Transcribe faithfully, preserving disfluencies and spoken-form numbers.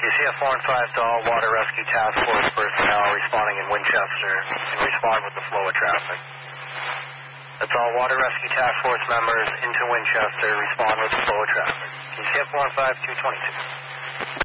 C F four and five to all Water Rescue Task Force personnel responding in Winchester and respond with the flow of traffic. That's all Water Rescue Task Force members into Winchester, respond with the flow of traffic. C F four and five, two twenty-two.